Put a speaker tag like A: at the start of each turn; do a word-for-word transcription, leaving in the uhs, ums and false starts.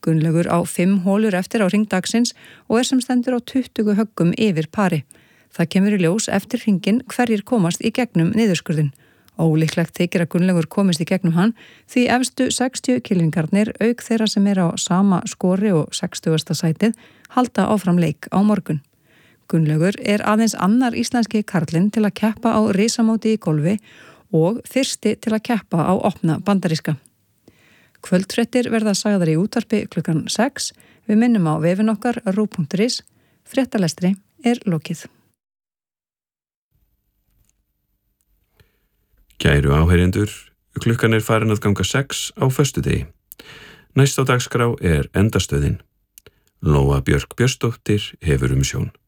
A: Gunnlaugur á fimm hólur eftir á hring dagsins og er sem stendur á tuttugu höggum yfir pari. Það kemur í ljós eftir hringinn hverjir komast í gegnum niðurskurðin. Ólíklegt þykir að Gunnlaugur komist í gegnum hann því efstu sextíu kylfingarnir auk þeirra sem er á sama skori og sextugasta sætið halda áfram leik á morgun. Gunnlaugur er aðeins annar íslenski karlinn til að keppa á risamóti í golfi og fyrsti til að keppa á opna bandaríska. Kvöldfréttir verða sagðar í útvarpi klukkan sex. Við minnum á vefinn okkar ruv punktur is. Fréttalestri er lokið.
B: Kæru áheyrendur, klukkan er farin að ganga sex á föstudegi. Næst á dagskrá er endastöðin. Lóa Björk Björnsdóttir hefur umsjón.